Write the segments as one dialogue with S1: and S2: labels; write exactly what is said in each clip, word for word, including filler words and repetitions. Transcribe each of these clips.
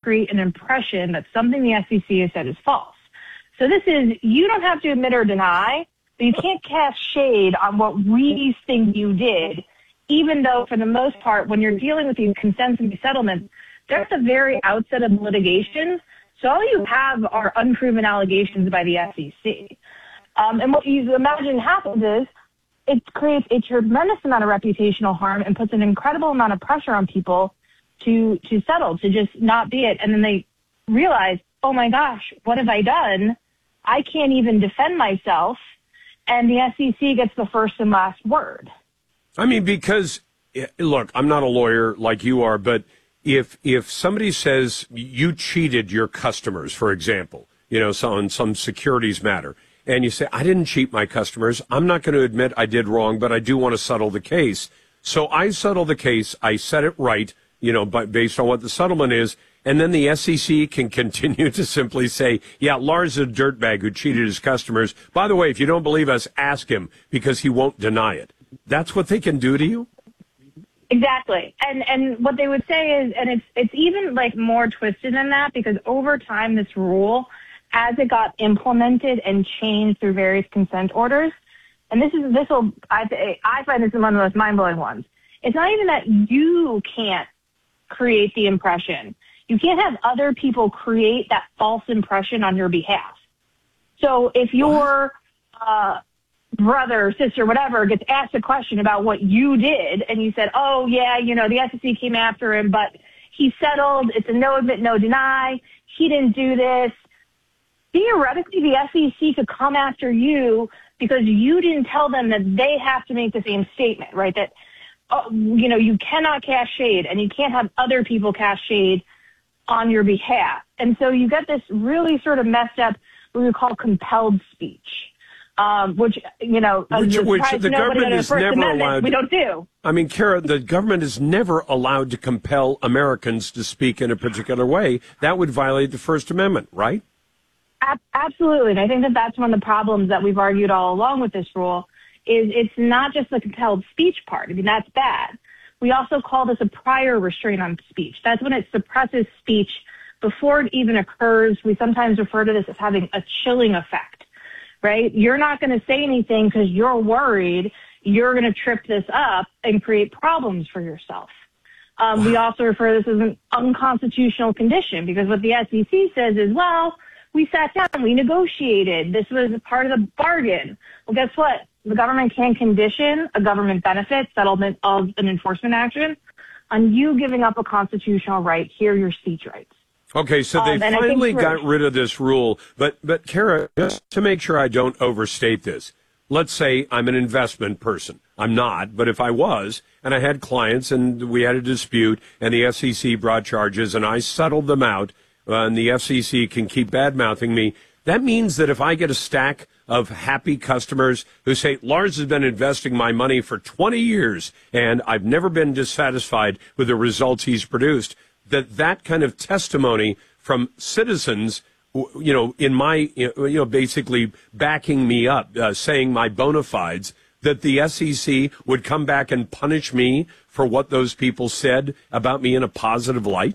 S1: create an impression that something the S E C has said is false. So this is, you don't have to admit or deny, but you can't cast shade on what we think you did, even though for the most part, when you're dealing with these consents and these settlements, they're at the very outset of litigation. So all you have are unproven allegations by the S E C. Um, and what you imagine happens is it creates a tremendous amount of reputational harm and puts an incredible amount of pressure on people to, to settle, to just not be it. And then they realize, oh my gosh, what have I done? I can't even defend myself. And the S E C gets the first and last word.
S2: I mean, because, look, I'm not a lawyer like you are, but if if somebody says you cheated your customers, for example, you know, so on some securities matter, and you say, I didn't cheat my customers, I'm not going to admit I did wrong, but I do want to settle the case. So I settle the case, I set it right, you know, but based on what the settlement is, and then the S E C can continue to simply say, yeah, Lars is a dirtbag who cheated his customers. By the way, if you don't believe us, ask him, because he won't deny it. That's what they can do to you?
S1: Exactly. And and what they would say is, and it's it's even like more twisted than that, because over time this rule, as it got implemented and changed through various consent orders, and this is this will I I find this is one of the most mind-blowing ones. It's not even that you can't create the impression. You can't have other people create that false impression on your behalf. So if your uh, brother, sister, whatever, gets asked a question about what you did, and you said, oh, yeah, you know, the S E C came after him, but he settled. It's a no admit, no deny. He didn't do this. Theoretically, the S E C could come after you because you didn't tell them that they have to make the same statement, right? That, uh, you know, you cannot cast shade, and you can't have other people cast shade on your behalf. And so you get this really sort of messed up, what we call compelled speech, um, which, you know,
S2: which, which the government is never
S1: Amendment,
S2: allowed.
S1: We don't do.
S2: I mean, Kara, the government is never allowed to compel Americans to speak in a particular way. That would violate the First Amendment, right?
S1: Absolutely. And I think that that's one of the problems that we've argued all along with this rule is it's not just the compelled speech part. I mean, that's bad. We also call this a prior restraint on speech. That's when it suppresses speech before it even occurs. We sometimes refer to this as having a chilling effect, right? You're not going to say anything because you're worried you're going to trip this up and create problems for yourself. Um, we also refer to this as an unconstitutional condition because what the S E C says is, well, we sat down, we negotiated. This was a part of the bargain. Well, guess what? The government can condition a government benefit settlement of an enforcement action on you giving up a constitutional right. Here are your speech rights.
S2: Okay, so they um, finally got rid of this rule. But, but Kara, just to make sure I don't overstate this, let's say I'm an investment person. I'm not, but if I was, and I had clients and we had a dispute and the S E C brought charges and I settled them out, uh, and the F C C can keep bad-mouthing me, that means that if I get a stack of happy customers who say, Lars has been investing my money for twenty years and I've never been dissatisfied with the results he's produced, that that kind of testimony from citizens, you know, in my, you know, basically backing me up, uh, saying my bona fides, that the S E C would come back and punish me for what those people said about me in a positive light?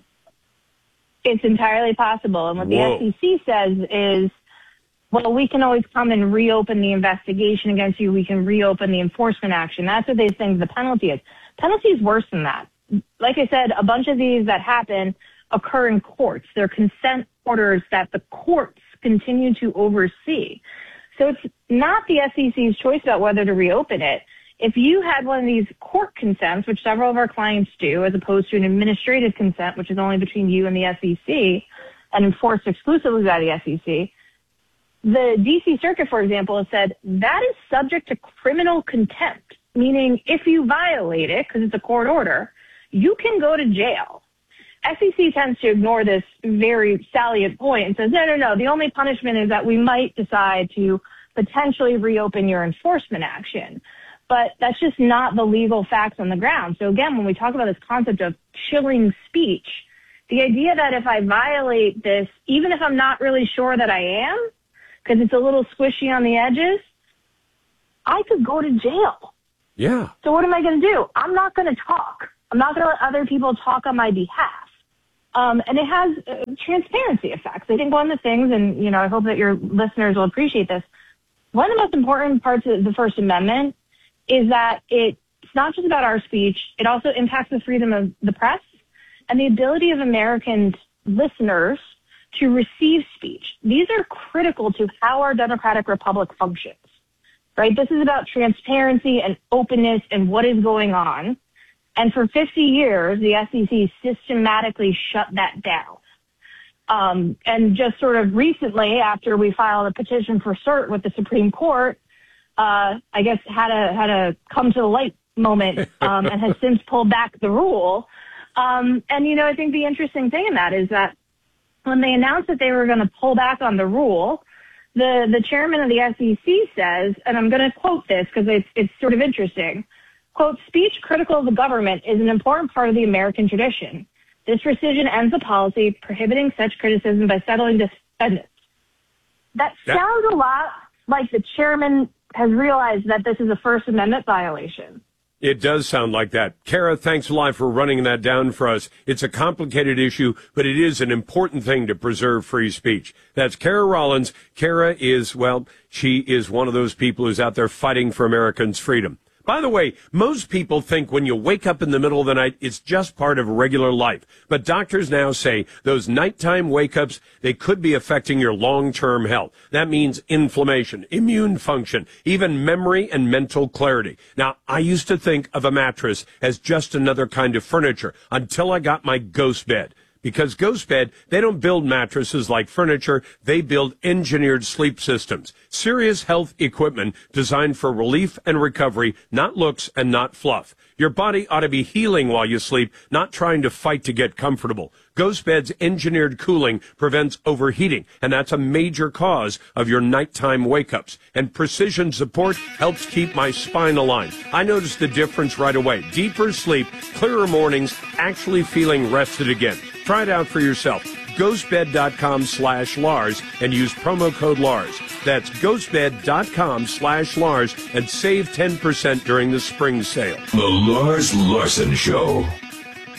S1: It's entirely possible. And what
S2: Whoa.
S1: the S E C says is, well, we can always come and reopen the investigation against you. We can reopen the enforcement action. That's what they think the penalty is. Penalty is worse than that. Like I said, a bunch of these that happen occur in courts. They're consent orders that the courts continue to oversee. So it's not the S E C's choice about whether to reopen it. If you had one of these court consents, which several of our clients do, as opposed to an administrative consent, which is only between you and the S E C and enforced exclusively by the S E C, the D C Circuit, for example, has said that is subject to criminal contempt, meaning if you violate it, because it's a court order, you can go to jail. S E C tends to ignore this very salient point and says, no, no, no, the only punishment is that we might decide to potentially reopen your enforcement action. But that's just not the legal facts on the ground. So again, when we talk about this concept of chilling speech, the idea that if I violate this, even if I'm not really sure that I am, because it's a little squishy on the edges, I could go to jail.
S2: Yeah.
S1: So what am I going to do? I'm not going to talk. I'm not going to let other people talk on my behalf. Um, and it has uh, transparency effects. I think one of the things, and, you know, I hope that your listeners will appreciate this, one of the most important parts of the First Amendment is that it's not just about our speech. It also impacts the freedom of the press and the ability of Americans, listeners, to receive speech. These are critical to how our democratic republic functions, right? This is about transparency and openness and what is going on. And for fifty years, the S E C systematically shut that down. Um, and just sort of recently, after we filed a petition for cert with the Supreme Court, uh, I guess had a had a come to the light moment um, and has since pulled back the rule. Um, and, you know, I think the interesting thing in that is that when they announced that they were going to pull back on the rule, the, the chairman of the S E C says, and I'm going to quote this because it's, it's sort of interesting, quote, speech critical of the government is an important part of the American tradition. This rescission ends the policy prohibiting such criticism by settling defendants. That
S2: yeah.
S1: sounds a lot like the chairman has realized that this is a First Amendment violation.
S2: It does sound like that. Kara, thanks a lot for running that down for us. It's a complicated issue, but it is an important thing to preserve free speech. That's Kara Rollins. Kara is, well, she is one of those people who's out there fighting for Americans' freedom. By the way, most people think when you wake up in the middle of the night, it's just part of regular life. But doctors now say those nighttime wake-ups, they could be affecting your long-term health. That means inflammation, immune function, even memory and mental clarity. Now, I used to think of a mattress as just another kind of furniture until I got my Ghost Bed. Because Ghost Bed, they don't build mattresses like furniture. They build engineered sleep systems. Serious health equipment designed for relief and recovery, not looks and not fluff. Your body ought to be healing while you sleep, not trying to fight to get comfortable. Ghost Bed's engineered cooling prevents overheating, and that's a major cause of your nighttime wake-ups. And precision support helps keep my spine aligned. I noticed the difference right away. Deeper sleep, clearer mornings, actually feeling rested again. Try it out for yourself. ghostbed.com slash Lars and use promo code Lars. That's ghostbed.com slash Lars and save ten percent during the spring sale.
S3: The Lars Larson Show.